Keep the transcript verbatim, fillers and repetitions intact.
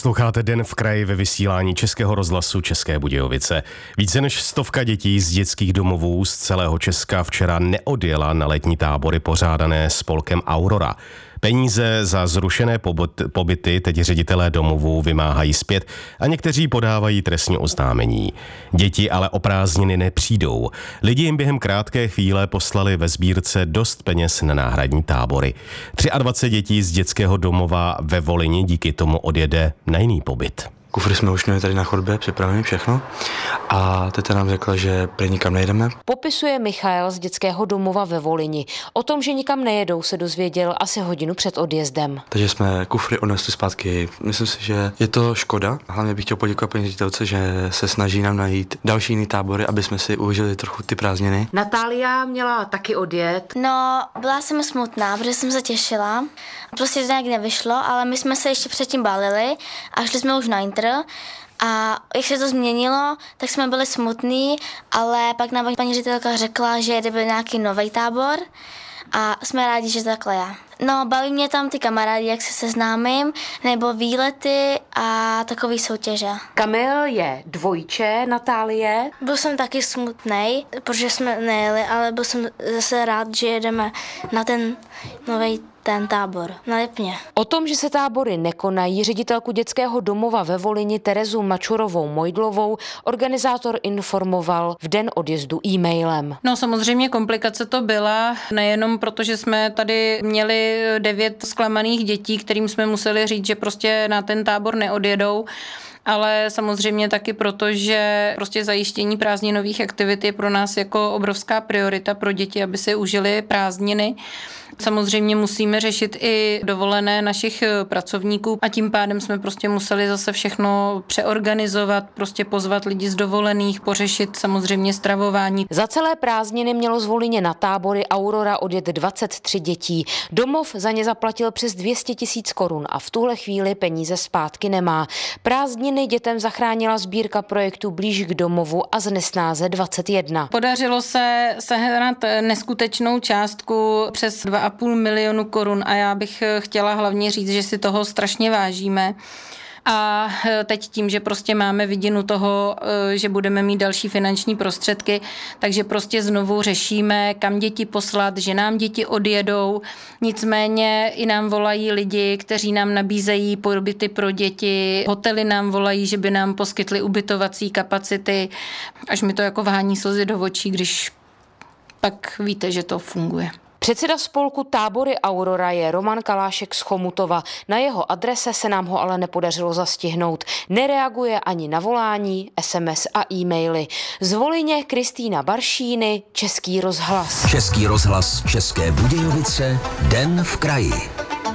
Posloucháte Den v kraji ve vysílání Českého rozhlasu České Budějovice. Více než stovka dětí z dětských domovů z celého Česka včera neodjela na letní tábory pořádané spolkem Aurora. Peníze za zrušené pobyty teď ředitelé domovů vymáhají zpět a někteří podávají trestní oznámení. Děti ale o prázdniny nepřijdou. Lidi jim během krátké chvíle poslali ve sbírce dost peněz na náhradní tábory. dvacet tři dětí z dětského domova ve Volyni díky tomu odjede na jiný pobyt. Kufry jsme už měli tady na chodbě, připravili všechno a teta nám řekla, že prý nikam nejdeme. Popisuje Michal z dětského domova ve Volyni. O tom, že nikam nejedou, se dozvěděl asi hodinu před odjezdem. Takže jsme kufry odnesli zpátky. Myslím si, že je to škoda. Hlavně bych chtěl poděkovat paní ředitelce, že se snaží nám najít další jiný tábory, aby jsme si užili trochu ty prázdniny. Natália měla taky odjet. No, byla jsem smutná, protože jsem se těšila. Prostě to nějak nevyšlo, ale my jsme se ještě předtím bálili a šli jsme už na intro. A jak se to změnilo, tak jsme byli smutní, ale pak nám paní ředitelka řekla, že jde nějaký nový tábor a jsme rádi, že to takhle je. No, baví mě tam ty kamarádi, jak se seznámím, nebo výlety a takový soutěže. Kamil je dvojče Natálie. Byl jsem taky smutnej, protože jsme nejeli, ale byl jsem zase rád, že jedeme na ten nový ten tábor na Lipně. O tom, že se tábory nekonají, ředitelku dětského domova ve Volyni Terezu Mačurovou Mojdlovou organizátor informoval v den odjezdu e-mailem. No samozřejmě komplikace to byla, nejenom proto, že jsme tady měli devět zklamaných dětí, kterým jsme museli říct, že prostě na ten tábor neodjedou, ale samozřejmě taky proto, že prostě zajištění prázdninových aktivit je pro nás jako obrovská priorita pro děti, aby si užili prázdniny. Samozřejmě musíme řešit i dovolené našich pracovníků a tím pádem jsme prostě museli zase všechno přeorganizovat, prostě pozvat lidi z dovolených, pořešit samozřejmě stravování. Za celé prázdniny mělo z Volyně na tábory Aurora odjet dvacet tři dětí. Domov za ně zaplatil přes dvě stě tisíc korun a v tuhle chvíli peníze zpátky nemá. Prázdniny dětem zachránila sbírka projektu Blíž k domovu a z nesnáze dvacet jedna. Podařilo se sehnat neskutečnou částku přes dva a půl milionu korun a já bych chtěla hlavně říct, že si toho strašně vážíme. A teď tím, že prostě máme vidinu toho, že budeme mít další finanční prostředky, takže prostě znovu řešíme, kam děti poslat, že nám děti odjedou. Nicméně i nám volají lidi, kteří nám nabízejí pobyty pro děti. Hotely nám volají, že by nám poskytly ubytovací kapacity. Až mi to jako vhání slzy do očí, když pak víte, že to funguje. Předseda spolku Tábory Aurora je Roman Kalášek z Chomutova. Na jeho adrese se nám ho ale nepodařilo zastihnout. Nereaguje ani na volání, es em es a e-maily. Z Volyně Kristýna Baršíny, Český rozhlas. Český rozhlas České Budějovice, Den v kraji.